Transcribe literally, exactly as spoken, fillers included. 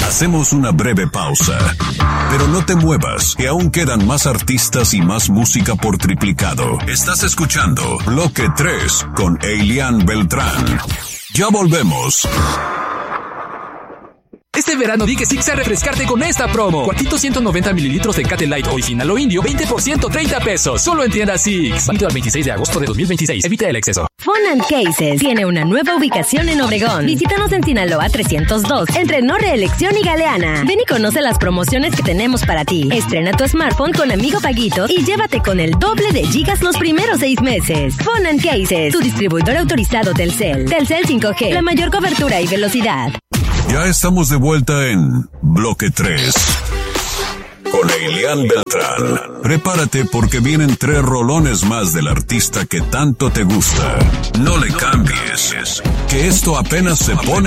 Hacemos una breve pausa. Pero no te muevas, que aún quedan más artistas y más música por triplicado. Estás escuchando Bloque tres con Elian Beltrán. Ya volvemos. Este verano di que sí a refrescarte con esta promo. Cuartito ciento noventa mililitros de Cate Light original o indio, veinte por ciento, treinta pesos. Solo en tiendas Six. Válido al veintiséis de agosto de dos mil veintiséis. Evita el exceso. Fun and Cases tiene una nueva ubicación en Obregón. Visítanos en Sinaloa trescientos dos, entre No Reelección y Galeana. Ven y conoce las promociones que tenemos para ti. Estrena tu smartphone con Amigo Paguito y llévate con el doble de gigas los primeros seis meses. Fun and Cases, tu distribuidor autorizado Telcel. Telcel cinco G, la mayor cobertura y velocidad. Ya estamos de vuelta en Bloque tres con Elian Beltrán. Prepárate porque vienen tres rolones más del artista que tanto te gusta. No le cambies, que esto apenas se pone